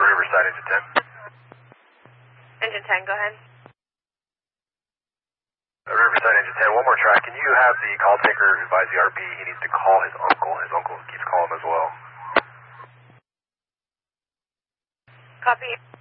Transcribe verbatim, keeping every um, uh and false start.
Riverside, engine ten. Engine ten, go ahead. Uh, Riverside, engine ten, one more try. Can you have the call taker advise the R P he needs to call his uncle? His uncle keeps calling him as well. Copy.